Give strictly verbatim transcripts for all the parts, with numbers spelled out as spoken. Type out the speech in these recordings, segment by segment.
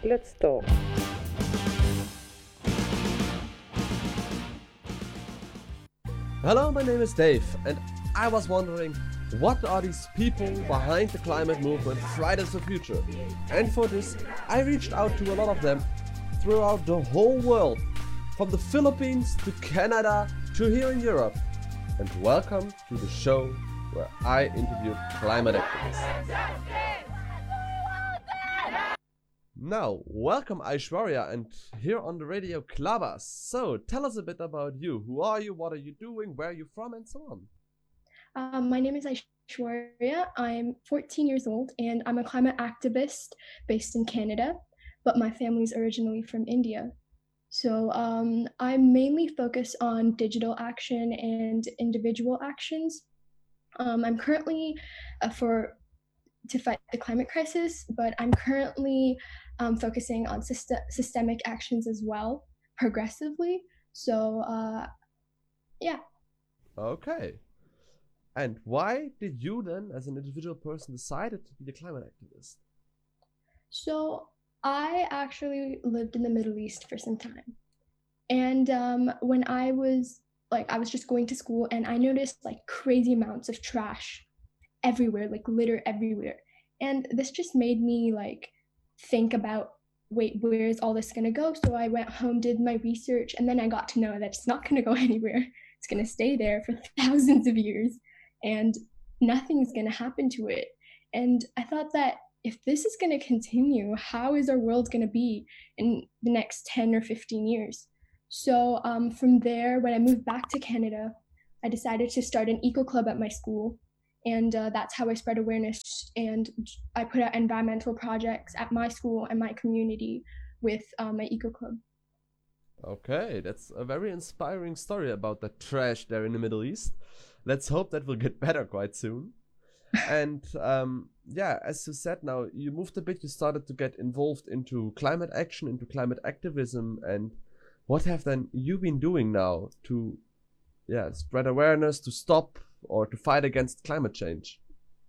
Let's talk. Hello, my name is Dave, and I was wondering, what are these people behind the climate movement Fridays for Future? And for this, I reached out to a lot of them throughout the whole world, from the Philippines to Canada to here in Europe. And welcome to the show where I interviewed climate activists. Now, welcome Aishwarya, and here on the radio Clubbers. So, tell us a bit about you. Who are you? What are you doing? Where are you from? And so on. Um, my name is Aishwarya. I'm fourteen years old and I'm a climate activist based in Canada, but my family's originally from India. So um, I mainly focus on digital action and individual actions. Um, I'm currently uh, for to fight the climate crisis, but I'm currently um, focusing on syst- systemic actions as well, progressively. So uh, yeah. Okay. And why did you then, as an individual person, decided to be a climate activist? So I actually lived in the Middle East for some time. And um, when I was like, I was just going to school and I noticed like crazy amounts of trash everywhere, like litter everywhere. And this just made me like think about, wait, where is all this going to go? So I went home, did my research, and then I got to know that it's not going to go anywhere. It's going to stay there for thousands of years and nothing's going to happen to it. And I thought that if this is going to continue, how is our world going to be in the next ten or fifteen years? So um, from there, when I moved back to Canada, I decided to start an eco club at my school. And uh, that's how I spread awareness. And I put out environmental projects at my school and my community with uh, my eco club. Okay, that's a very inspiring story about the trash there in the Middle East. Let's hope that will get better quite soon. And um, yeah, as you said now, you moved a bit, you started to get involved into climate action, into climate activism. And what have then you been doing now to yeah, spread awareness, to stop or to fight against climate change?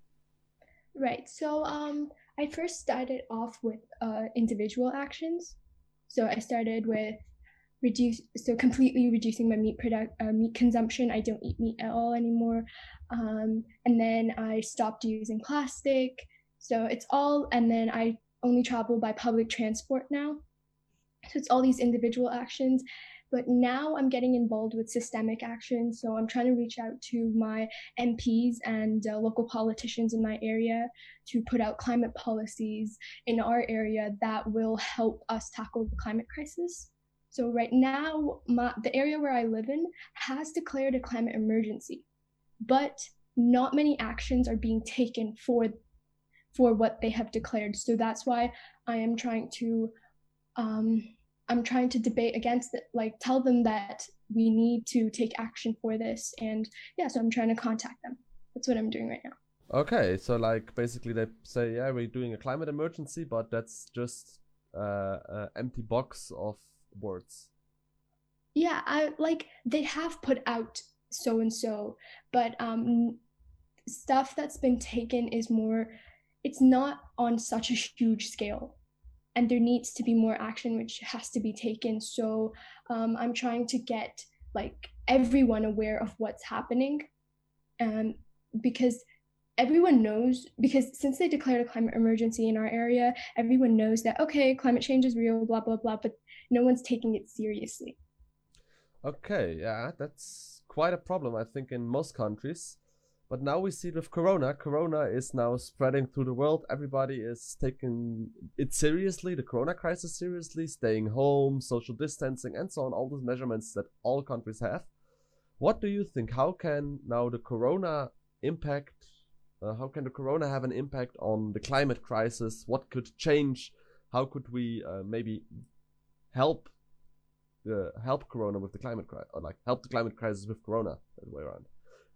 Right. So um, I first started off with uh, individual actions. So I started with reduce, so completely reducing my meat product, uh, meat consumption. I don't eat meat at all anymore. Um, and then I stopped using plastic. So it's all, and then I only travel by public transport now. So it's all these individual actions. But now I'm getting involved with systemic action. So I'm trying to reach out to my M Ps and uh, local politicians in my area to put out climate policies in our area that will help us tackle the climate crisis. So right now, my, the area where I live in has declared a climate emergency, but not many actions are being taken for, for what they have declared. So that's why I am trying to um, I'm trying to debate against it, like tell them that we need to take action for this. And yeah, so I'm trying to contact them. That's what I'm doing right now. Okay, so like basically they say, yeah, we're doing a climate emergency, but that's just uh, an empty box of words. Yeah, I like they have put out so and so, but um, stuff that's been taken is more, it's not on such a huge scale. And there needs to be more action which has to be taken. So um, I'm trying to get like everyone aware of what's happening, um, because everyone knows, because since they declared a climate emergency in our area, everyone knows that, okay, climate change is real, blah, blah, blah, but no one's taking it seriously. Okay, yeah, that's quite a problem, I think, in most countries. But now we see it with Corona. Corona is now spreading through the world. Everybody is taking it seriously, the Corona crisis seriously, staying home, social distancing, and so on, all those measurements that all countries have. What do you think? How can now the Corona impact, uh, how can the Corona have an impact on the climate crisis? What could change? How could we uh, maybe help uh, help Corona with the climate crisis, or like help the climate crisis with Corona, that way around?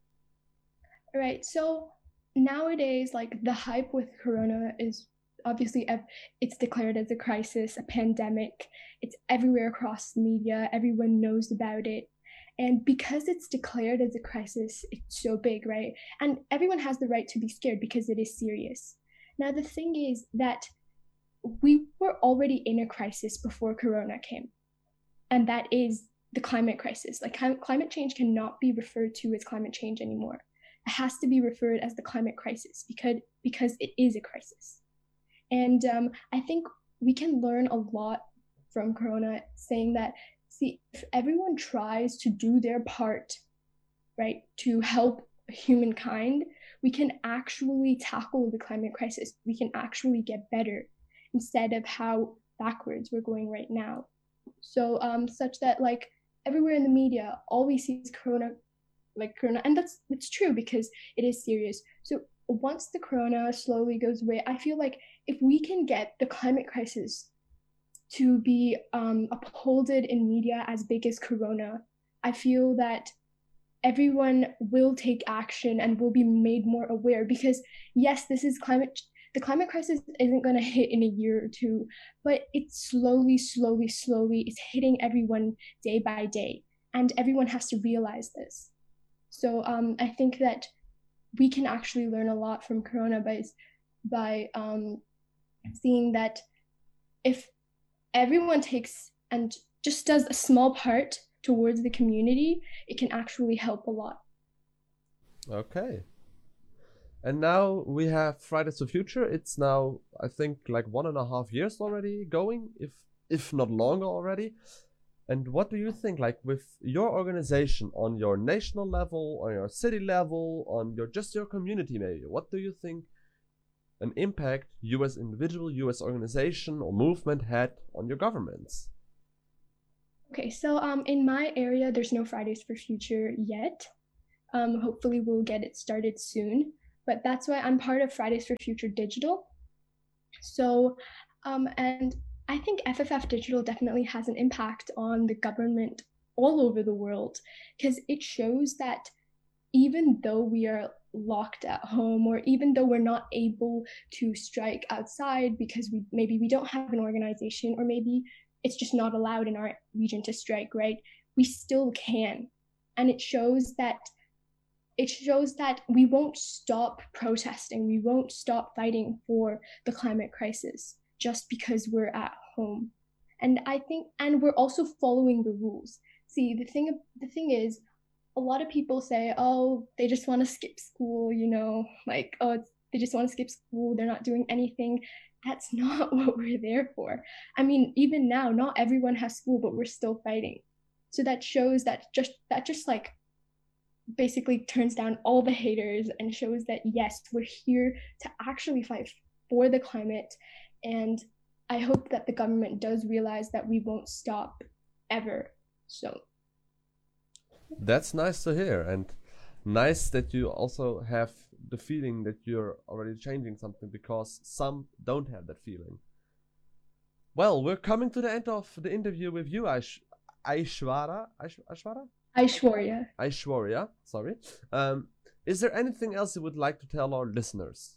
Right. So nowadays, like the hype with Corona is obviously it's declared as a crisis, a pandemic. It's everywhere across the media. Everyone knows about it. And because it's declared as a crisis, it's so big, right? And everyone has the right to be scared because it is serious. Now, the thing is that we were already in a crisis before Corona came, and that is the climate crisis. Like climate change cannot be referred to as climate change anymore. It has to be referred as the climate crisis because because it is a crisis. And um, I think we can learn a lot from Corona, saying that, see, if everyone tries to do their part, right, to help humankind, we can actually tackle the climate crisis. We can actually get better instead of how backwards we're going right now. So um, such that like everywhere in the media, all we see is Corona, like Corona, and that's it's true because it is serious. So once the Corona slowly goes away, I feel like if we can get the climate crisis to be um, upholded in media as big as Corona, I feel that everyone will take action and will be made more aware. Because yes, this is climate. The climate crisis isn't going to hit in a year or two, but it's slowly, slowly, slowly, it's hitting everyone day by day, and everyone has to realize this. So um, I think that we can actually learn a lot from Corona by by um, seeing that if everyone takes and just does a small part towards the community, it can actually help a lot. Okay. And now we have Fridays for Future. It's now, I think, like one and a half years already going, if if not longer already. And what do you think, like with your organization on your national level, on your city level, on your just your community maybe, what do you think an impact you as individual, you as organization or movement had on your governments? Okay, so um, in my area, there's no Fridays for Future yet. Um, hopefully we'll get it started soon. But that's why I'm part of Fridays for Future Digital. So, um, and I think F F F Digital definitely has an impact on the government all over the world, because it shows that even though we are locked at home, or even though we're not able to strike outside because we maybe we don't have an organization, or maybe it's just not allowed in our region to strike, right? We still can. And it shows that It shows that we won't stop protesting, we won't stop fighting for the climate crisis just because we're at home. And I think, and we're also following the rules. See, the thing, the thing is, a lot of people say, oh, they just want to skip school, you know, like, oh, it's, they just want to skip school, they're not doing anything. That's not what we're there for. I mean, even now, not everyone has school, but we're still fighting. So that shows that just, that just like, basically turns down all the haters and shows that yes, we're here to actually fight for the climate. And I hope that the government does realize that we won't stop ever. So that's nice to hear, and nice that you also have the feeling that you're already changing something, because some don't have that feeling. Well, we're coming to the end of the interview with you, Aish- Aishwara. Aish- Aishwara? Aishwarya. Aishwarya, sorry. Um, is there anything else you would like to tell our listeners?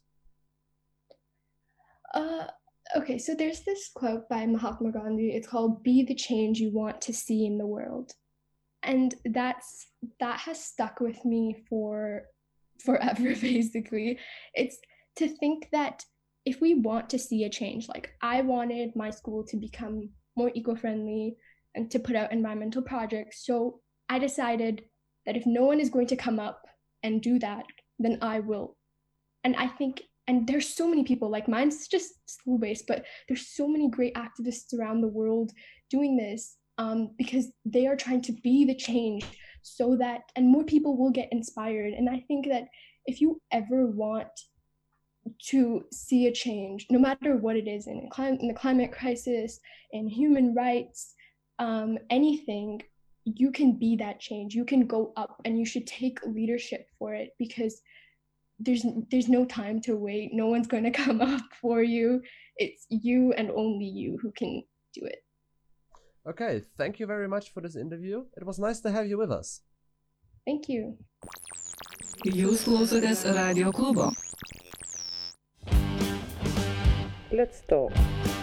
Uh, okay, so there's this quote by Mahatma Gandhi. It's called "Be the change you want to see in the world," and that's that has stuck with me for forever. Basically, it's to think that if we want to see a change, like I wanted my school to become more eco-friendly and to put out environmental projects, so I decided that if no one is going to come up and do that, then I will. And I think, and there's so many people, like mine's just school-based, but there's so many great activists around the world doing this um, because they are trying to be the change so that, and more people will get inspired. And I think that if you ever want to see a change, no matter what it is, in, clim- in the climate crisis, in human rights, um, anything, you can be that change. You can go up, and you should take leadership for it, because there's there's no time to wait. No one's going to come up for you. It's you and only you who can do it. Okay, thank you very much for this interview. It was nice to have you with us. Thank you. Jūs klausotės Radio klubo. Let's talk.